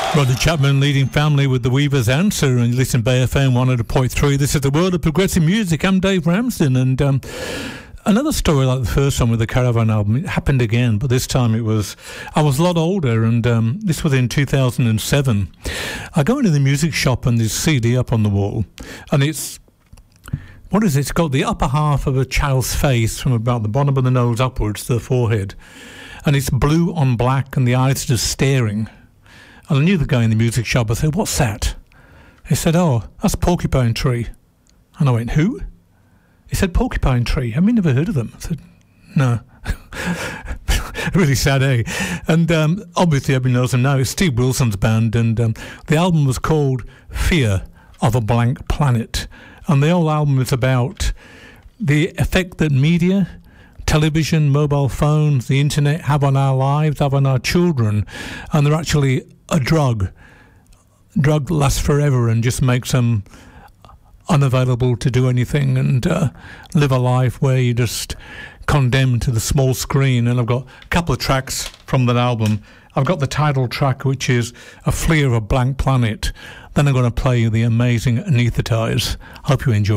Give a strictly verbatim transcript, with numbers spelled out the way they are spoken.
Rodney Chapman leading Family with the Weaver's Answer, and you listen to Bay F M one oh point three. This is the world of progressive music. I'm Dave Ramsden, and um, another story like the first one with the Caravan album. It happened again, but this time it was I was a lot older, and um, this was in two thousand seven. I go into the music shop and there's a C D up on the wall, and it's what is it? It's got the upper half of a child's face from about the bottom of the nose upwards to the forehead, and it's blue on black, and the eyes are just staring. And I knew the guy in the music shop. I said, "What's that?" He said, "Oh, that's Porcupine Tree." And I went, "Who?" He said, "Porcupine Tree. Have you never heard of them?" I said, "No." Really sad, eh? And um, obviously everybody knows them now. It's Steve Wilson's band, and um, the album was called Fear of a Blank Planet. And the whole album is about the effect that media, television, mobile phones, the internet have on our lives, have on our children. And they're actually a drug. Drug that lasts forever and just makes them unavailable to do anything and uh, live a life where you're just condemned to the small screen. And I've got a couple of tracks from that album. I've got the title track, which is A Flea of a Blank Planet. Then I'm going to play you the amazing Anesthetize. Hope you enjoy.